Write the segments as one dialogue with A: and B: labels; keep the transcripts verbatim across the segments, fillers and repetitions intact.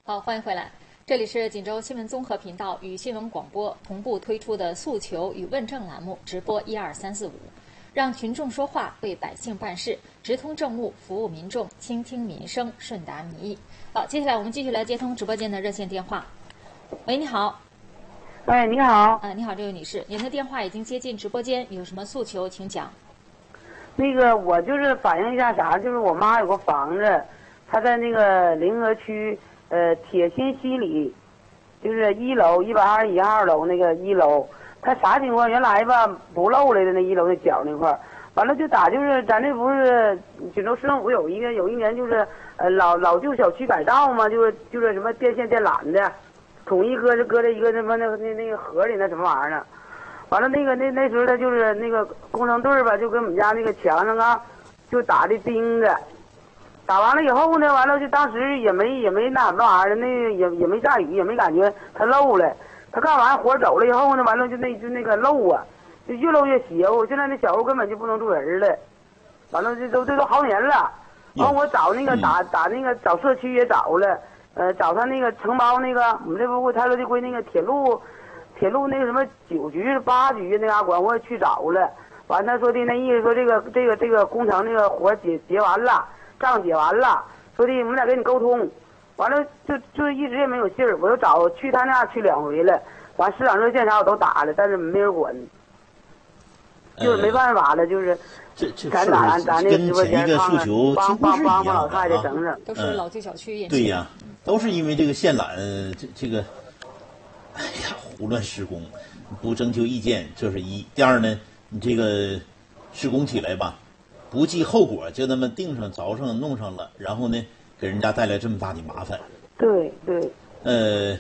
A: 好，欢迎回来。这里是锦州新闻综合频道与新闻广播同步推出的诉求与问政栏目，直播一二三四五，让群众说话，为百姓办事，直通政务，服务民众，倾听民生，顺达民意。好，接下来我们继续来接通直播间的热线电话。喂，你好。
B: 哎，你好。
A: 呃，你好，这位女士，您的电话已经接进直播间，有什么诉求请讲。
B: 那个，我就是反映一下啥，就是我妈有个房子，她在那个临河区呃铁心西里，就是一楼一百二十一号楼那个一楼，她啥情况？原来吧不漏来的那一楼那角那块儿，完了就打就是咱这不是锦州市政府有一个有一年就是呃老老旧小区改造嘛，就是就是什么电线电缆的，统一搁着搁在一个什么那个那那个盒里那什么玩意儿呢？完了那个那那时候他就是那个工程队吧，就跟我们家那个墙上啊，就打的钉子，打完了以后呢，完了就当时也没也没那什么玩意儿，那也也没下雨，也没感觉它漏了。他干完活走了以后呢，完了就那就那个漏啊，就越漏越邪乎。现在那小屋根本就不能住人了。完了这都这都好几年了。完我找那个打打那个找社区也找了，呃找他那个承包那个我们这不他说的归那个铁路。铁路那个什么九局八局那嘎管我也去找了，完他说的那意思说这个这个这个工程那个活结结完了，账结完了，说的我们俩跟你沟通，完了就就一直也没有信儿，我又找去他那去两回了，完市长热线啥我都打了，但是没人管，就是没办法了，就是
C: 这这
B: 咱打咱那直播间看看，帮帮帮帮老太太整整，
A: 都是老旧小区也
C: 对呀，都是因为这个线缆这这个。哎呀，胡乱施工，不征求意见，这是一。第二呢，你这个施工起来吧，不计后果，就那么定上、凿上、弄上了，然后呢，给人家带来这么大的麻烦。
B: 对对。
C: 呃，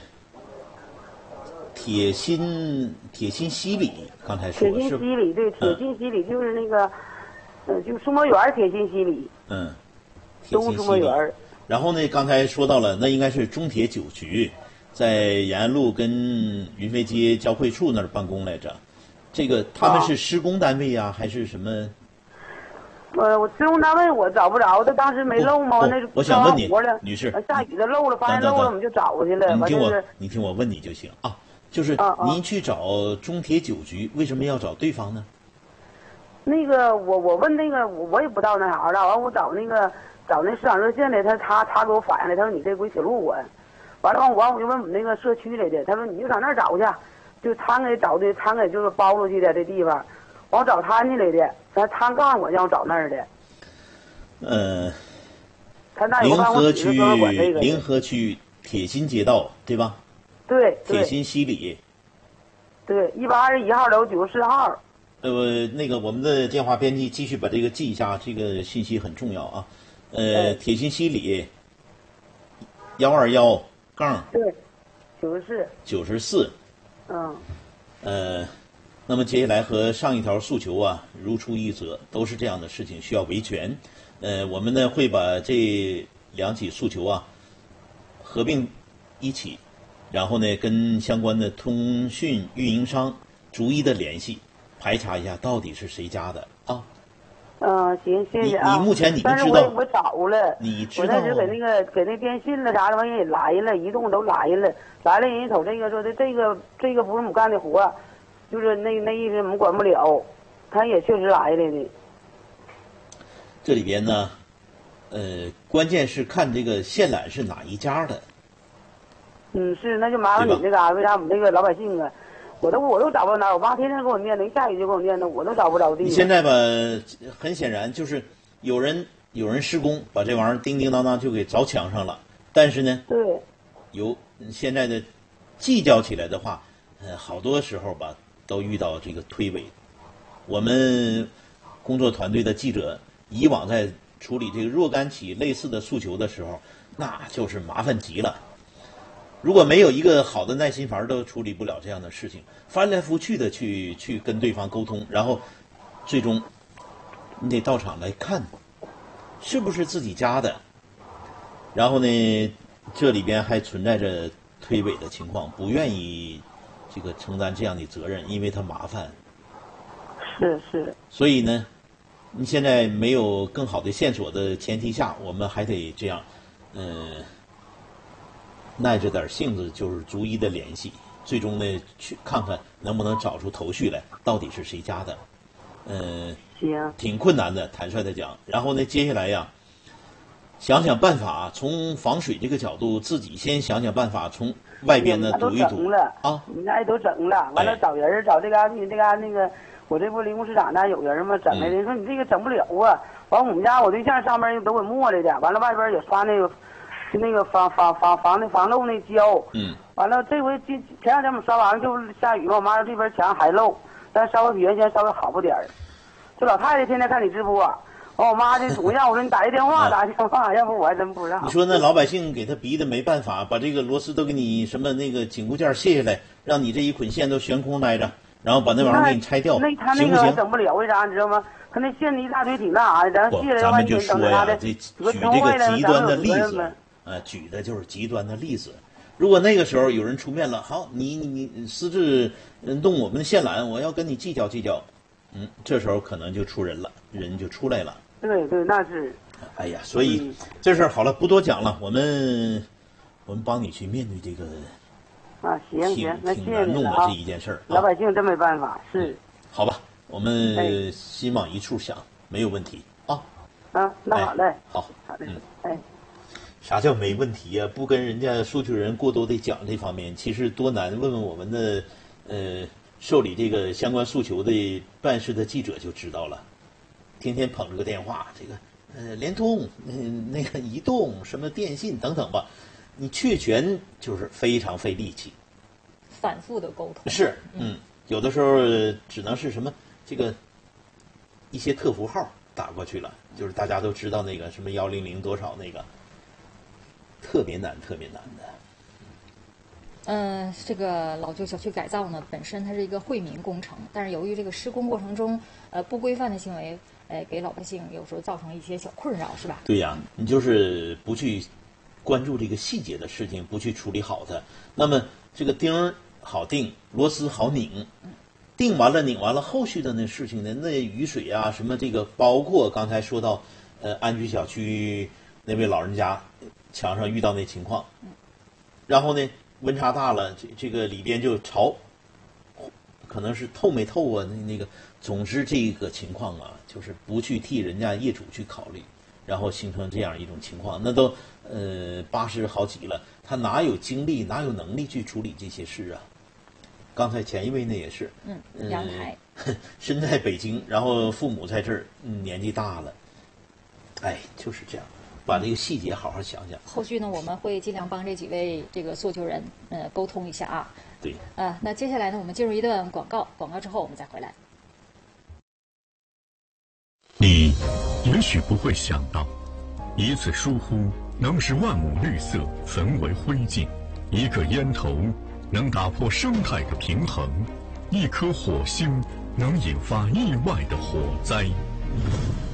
C: 铁心铁心西里，刚才说
B: 铁心西里，对，铁心西里就是那个，呃，就苏墨园铁心西里。
C: 嗯。
B: 东苏墨园。
C: 然后呢，刚才说到了，那应该是中铁九局。在延安路跟云飞街交汇处那儿办公来着，这个他们是施工单位呀、啊，还是什么？
B: 呃，我施工单位我找不着，他当时没漏嘛，那
C: 我想问你，女士，
B: 下雨的漏了，发现漏了，我们就找过去了。
C: 你听我，你听我问你就行啊，就是您去找中铁九局，为什么要找对方呢？
B: 那个我我问那个我我也不知道那啥了，完我找那个找那市场热线的，他他他给我反映了，他说你这归铁路管。完了，完我就问我们那个社区来的，他说你就上那儿找去，就他给找的，他给就是包出去的这地方，完找他去来的，他他告诉我让我找那儿的。
C: 呃，
B: 他那有
C: 临河
B: 区
C: 临河区铁心街道对吧？
B: 对。
C: 铁心西里。
B: 对，一百二十一号楼九十四号。
C: 呃，那个我们的电话编辑继续把这个记一下，这个信息很重要啊。呃，铁心西里。幺二幺。杠
B: 对，九十四，
C: 九十四，
B: 嗯，
C: 呃，那么接下来和上一条诉求啊如出一辙，都是这样的事情需要维权。呃，我们呢会把这两起诉求啊合并一起，然后呢跟相关的通讯运营商逐一的联系，排查一下到底是谁家的啊。
B: 嗯，行，谢谢啊。
C: 你你目前你
B: 但是我我找了，
C: 你知道
B: 我那时给那个给那电信了啥的玩意儿也来了，移动都来了，来了人家瞅这个说的这个这个不是我们干的活，就是那那意思我们管不了，他也确实来了的。
C: 这里边呢，呃，关键是看这个线缆是哪一家的。
B: 嗯，是，那就麻烦你这嘎、啊，为啥我们这个老百姓啊？我都我都找不到哪儿，我妈天天给我念叨，一下雨就给我念叨，我都找不着地。
C: 你现在吧，很显然就是有人有人施工，把这玩意儿叮叮当当就给凿墙上了。但是呢，
B: 对，
C: 有现在的计较起来的话，呃，好多时候吧都遇到这个推诿。我们工作团队的记者以往在处理这个若干起类似的诉求的时候，那就是麻烦极了。如果没有一个好的耐心阀，都处理不了这样的事情，翻来覆去的去去跟对方沟通，然后最终你得到场来看是不是自己家的。然后呢，这里边还存在着推诿的情况，不愿意这个承担这样的责任，因为他麻烦。
B: 是是。
C: 所以呢，你现在没有更好的线索的前提下，我们还得这样，嗯、呃。 耐着点性子，就是逐一的联系，最终呢去看看能不能找出头绪来，到底是谁家的。嗯、呃，
B: 行，
C: 挺困难的，坦率的讲。然后呢，接下来呀，想想办法，从防水这个角度，自己先想想办法，从外边呢堵一堵
B: 了
C: 啊，
B: 你那都整了，完了找人找这嘎你这嘎那个，我这不林务市长那有人吗？整来的，说你这个整不了啊。完我们家我对象上边都给磨来的，完了外边也刷那个，就那个防防防防那防漏那胶。
C: 嗯。完
B: 了这回前前两天我们刷完就下雨嘛，我妈说这边墙还漏，但稍微比原先稍微好不点儿。就老太太天天看你直播，完我妈就总让我说你打一电话打一电话，要不我还真不知道。
C: 你说那老百姓给他逼的没办法，把这个螺丝都给你什么那个紧固件卸下来，让你这一捆线都悬空待着，然后把那玩意儿给你拆掉，
B: 那他那个整不了，为啥你知道吗？他那线一大堆挺那啥的，咱卸了
C: 咱们就说呀，这举这个极端的例子，呃，举的就是极端的例子。如果那个时候有人出面了，好，你你你私自动我们的线缆，我要跟你计较计较，嗯，这时候可能就出人了，人就出来了。
B: 对对，那是。
C: 哎呀，所以、嗯、这事儿好了，不多讲了，我们我们帮你去面对这个
B: 啊，行行，那谢谢
C: 你了啊。这一件事儿、啊，
B: 老百姓真没办法，是。
C: 好吧，我们心往一处想，没有问题啊。
B: 啊，那好嘞。
C: 哎、好，
B: 好嘞。
C: 嗯，
B: 哎，
C: 啥叫没问题呀、啊？不跟人家诉求人过多的讲这方面，其实多难。问问我们的呃受理这个相关诉求的办事的记者就知道了。天天捧着个电话，这个呃联通、嗯、呃、那个移动、什么电信等等吧，你确权就是非常费力气，
A: 反复的沟通
C: 是，嗯，有的时候只能是什么这个一些特符号打过去了，就是大家都知道那个什么幺零零多少那个，特别难，特别难的。
A: 嗯，这个老旧小区改造呢，本身它是一个惠民工程，但是由于这个施工过程中，呃，不规范的行为，呃，给老百姓有时候造成一些小困扰，是吧？
C: 对呀，你就是不去关注这个细节的事情，不去处理好它，那么这个钉儿好钉，螺丝好拧，钉完了拧完了，后续的那事情呢，那雨水啊，什么这个，包括刚才说到，呃，安居小区那位老人家墙上遇到那情况，然后呢？温差大了，这这个里边就潮，可能是透没透啊？那那个，总之这个情况啊，就是不去替人家业主去考虑，然后形成这样一种情况，那都呃八十好几了，他哪有精力，哪有能力去处理这些事啊？刚才前一位呢也是，
A: 嗯，阳台、
C: 呃，身在北京，然后父母在这儿，嗯，年纪大了，哎，就是这样。把这个细节好好想想。
A: 后续呢，我们会尽量帮这几位这个诉求人呃沟通一下啊。
C: 对。
A: 啊，那接下来呢，我们进入一段广告，广告之后我们再回来。
D: 你也许不会想到，一次疏忽能使万亩绿色焚为灰烬，一个烟头能打破生态的平衡，一颗火星能引发意外的火灾。